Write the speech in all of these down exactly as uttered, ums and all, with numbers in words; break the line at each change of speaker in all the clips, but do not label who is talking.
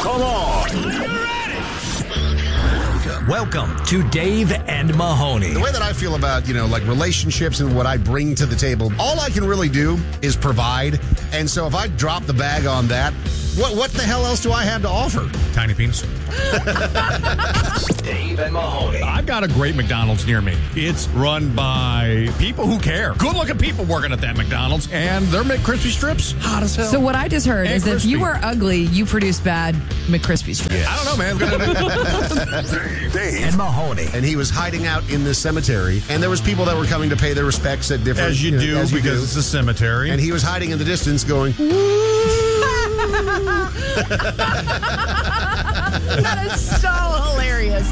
Come on.
Welcome to Dave and Mahoney.
The way that I feel about, you know, like relationships and what I bring to the table, all I can really do is provide. And so if I drop the bag on that, what what the hell else do I have to offer?
Tiny penis.
Dave and Mahoney.
I've got a great McDonald's near me. It's run by people who care. Good-looking people working at that McDonald's. And their McCrispy strips, hot as hell.
So what I just heard
And
is
crispy.
if you are ugly, you produce bad McCrispy strips.
Yes.
I don't know, man.
Dave and Mahoney.
And he was hiding out in this cemetery, and there was people that were coming to pay their respects at different...
As you
know,
do,
as you
because
do.
it's a cemetery.
And he was hiding in the distance going...
That is so hilarious.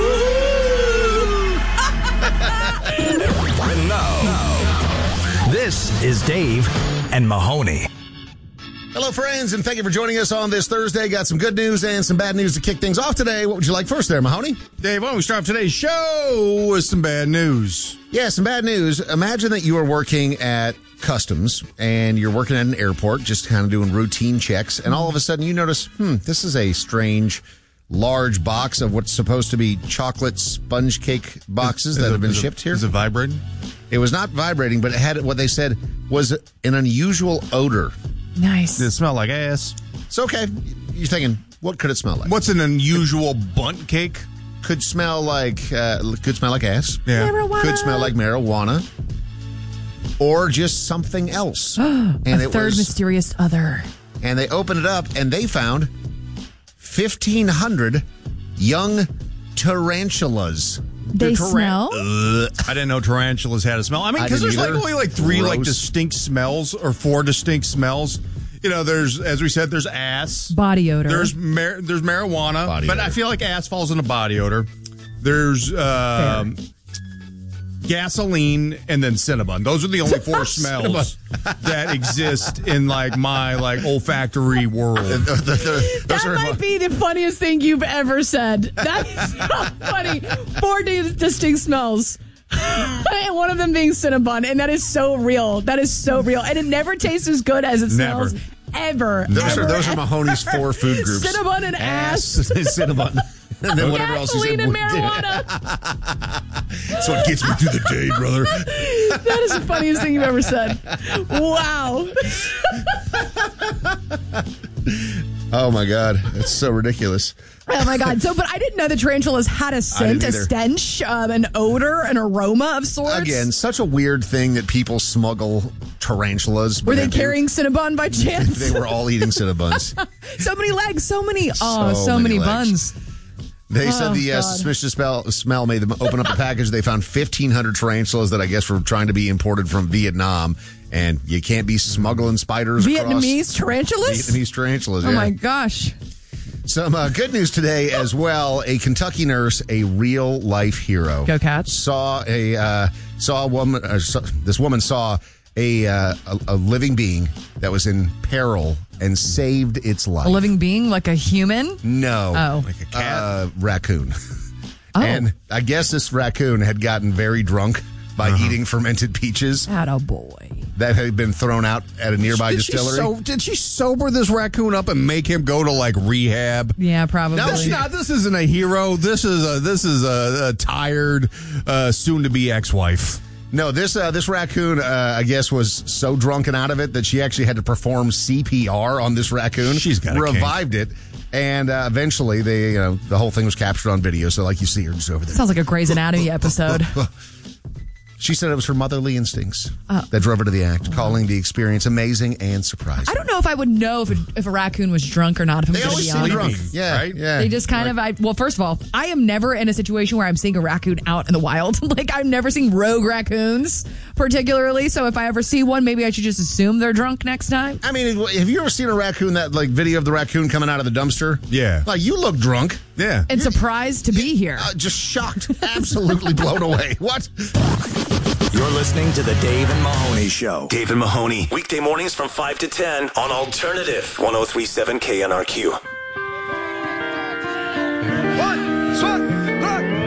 And now, this is Dave and Mahoney.
Hello, friends, and thank you for joining us on this Thursday. Got some good news and some bad news to kick things off today. What would you like first there, Mahoney?
Dave, why don't we start off today's show with some bad news?
Yeah, some bad news. Imagine that you are working at customs and you're working at an airport, just kind of doing routine checks, and all of a sudden you notice, hmm, this is a strange, large box of what's supposed to be chocolate sponge cake boxes
Is
that
it-
have been
is it-
shipped here.
Is it vibrating?
It was not vibrating, but it had what they said was an unusual odor.
Nice.
Does it smell like ass?
It's okay. You're thinking, what could it smell like?
What's an unusual bunt cake?
Could smell like uh, could smell like ass.
Yeah.
Marijuana.
Could smell like marijuana, or just something else. and
A
it
third
was,
mysterious other.
and they opened it up, and they found fifteen hundred young tarantulas.
They
taran-
smell?
Ugh. I didn't know tarantulas had a smell. I mean,
I
because
didn't
there's like
either.
only like three like
Gross.
distinct smells or four distinct smells. You know, there's, as we said, there's ass.
Body odor.
There's mar- there's marijuana,
Body
but
odor.
I feel like ass falls into body odor. There's um, gasoline and then Cinnabon. Those are the only four smells that exist in like my like olfactory world.
The- the- the- those
that
are-
might be the funniest thing you've ever said. That is so funny. Four di- distinct smells. And one of them being Cinnabon, and that is so real. That is so real, and it never tastes as good as it
Never.
smells. Ever.
Those
ever,
are those are
ever.
Mahoney's four food groups:
Cinnabon and ass.
Cinnabon, and then whatever else he said.
Gasoline and marijuana.
That's what gets me through the day, brother.
That is the funniest thing you've ever said. Wow.
Oh my God, that's so ridiculous.
Oh my God. So, but I didn't know the tarantulas had a scent, a
either.
stench, um, an odor, an aroma of sorts.
Again, such a weird thing that people smuggle tarantulas.
Were
but
they carrying Cinnabon by chance?
They were all eating Cinnabons.
So many legs, so many, oh,
So
so,
many
many,
legs.
buns.
They
Oh,
said the uh,
God.
suspicious smell, smell made them open up the package. They found fifteen hundred tarantulas that I guess were trying to be imported from Vietnam. And you can't be smuggling spiders
Vietnamese
across
tarantulas?
Vietnamese tarantulas,
Oh
yeah.
my gosh.
Some uh, good news today as well. A Kentucky nurse, a real life hero.
Go Cats.
Saw a uh, saw a woman. Uh, saw, this woman saw a, uh, a a living being that was in peril and saved its life.
A living being, like a human?
No,
Oh.
like a cat, uh, raccoon.
Oh.
And I guess this raccoon had gotten very drunk by
Uh-huh.
eating fermented peaches
Attaboy.
that had been thrown out at a nearby
Did she,
distillery.
so, did she sober this raccoon up and make him go to like rehab?
Yeah, probably.
No,
That's
she-
not. This isn't a hero. This is a. This is a, a tired, uh, soon-to-be ex-wife.
No, this uh, this raccoon, uh, I guess, was so drunken out of it that she actually had to perform C P R on this raccoon.
She's got a
revived it, and uh, eventually, they you know the whole thing was captured on video. So, like you see her just over there.
Sounds like a Grey's Anatomy episode.
She said it was her motherly instincts
Oh.
that drove her to the act, calling the experience amazing and surprising.
I don't know if I would know if a, if a raccoon was drunk or not, if I'm
They
going to
always
be
seem
honest.
drunk.
Sleeping,
Yeah,
right?
yeah.
They just kind of, I, well, first of all, I am never in a situation where I'm seeing a raccoon out in the wild. Like, I've never seen rogue raccoons, particularly. So if I ever see one, maybe I should just assume they're drunk next time.
I mean, have you ever seen a raccoon, that like video of the raccoon coming out of the dumpster?
Yeah.
Like, you look drunk.
Yeah.
And surprised to be here.
Uh, just shocked. Absolutely blown away. What?
You're listening to the Dave and Mahoney Show.
Dave and Mahoney, weekday mornings from five to ten on Alternative one oh three point seven K N R Q.
One, one.